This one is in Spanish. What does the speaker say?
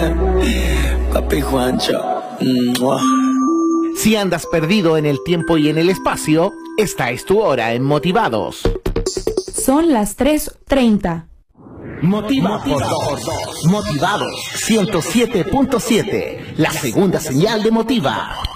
Papi Juancho. ¡Mua! Si andas perdido en el tiempo y en el espacio, esta es tu hora en Motivados. Son las 3:30. Motiva por dos. Motivados 107.7, la segunda señal de Motiva.